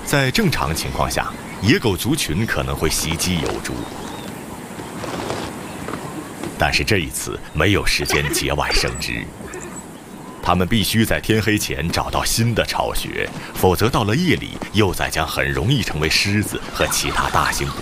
在正常情况下，野狗族群可能会袭击疣猪，但是这一次没有时间节外生枝。他们必须在天黑前找到新的巢穴，否则到了夜里又再将很容易成为狮子和其他大型